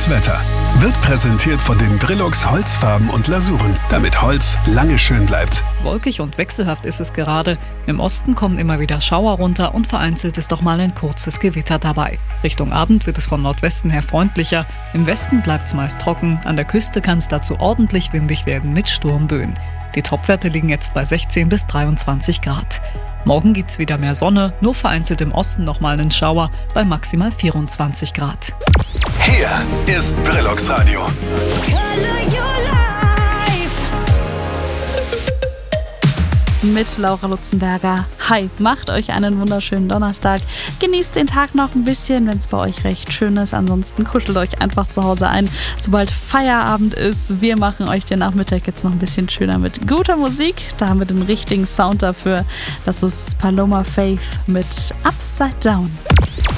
Das Wetter wird präsentiert von den Brilux Holzfarben und Lasuren, damit Holz lange schön bleibt. Wolkig und wechselhaft ist es gerade. Im Osten kommen immer wieder Schauer runter und vereinzelt ist doch mal ein kurzes Gewitter dabei. Richtung Abend wird es von Nordwesten her freundlicher. Im Westen bleibt es meist trocken. An der Küste kann es dazu ordentlich windig werden mit Sturmböen. Die Topwerte liegen jetzt bei 16 bis 23 Grad. Morgen gibt's wieder mehr Sonne, nur vereinzelt im Osten nochmal einen Schauer bei maximal 24 Grad. Hier ist Brilux Radio. Mit Laura Lutzenberger. Hi, macht euch einen wunderschönen Donnerstag. Genießt den Tag noch ein bisschen, wenn es bei euch recht schön ist. Ansonsten kuschelt euch einfach zu Hause ein, sobald Feierabend ist. Wir machen euch den Nachmittag jetzt noch ein bisschen schöner mit guter Musik. Da haben wir den richtigen Sound dafür. Das ist Paloma Faith mit Upside Down.